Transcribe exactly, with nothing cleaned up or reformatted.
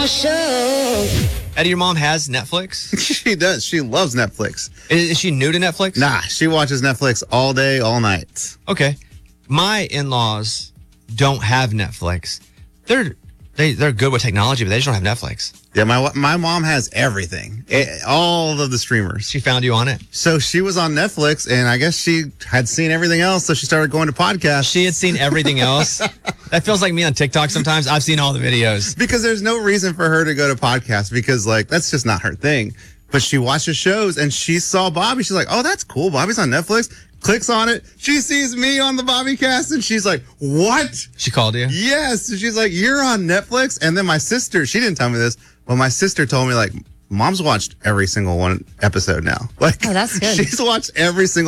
my show. Eddie, your mom has Netflix? She does. She loves Netflix. Is, is she new to Netflix? Nah, she watches Netflix all day, all night. Okay. My in-laws don't have Netflix. They're they, they're good with technology, but they just don't have Netflix. Yeah, my my mom has everything. It, all of the streamers. She found you on it? So she was on Netflix, and I guess she had seen everything else, so she started going to podcasts. She had seen everything else? That feels like me on TikTok sometimes. I've seen all the videos. Because there's no reason for her to go to podcasts, because, like, that's just not her thing. But she watches shows, and she saw Bobby. She's like, oh, that's cool. Bobby's on Netflix. Clicks on it. She sees me on the Bobby cast, and she's like, what? She called you? Yes. She's like, you're on Netflix? And then my sister, she didn't tell me this, but my sister told me, like, Mom's watched every single one episode now. Like, oh, that's good. She's watched every single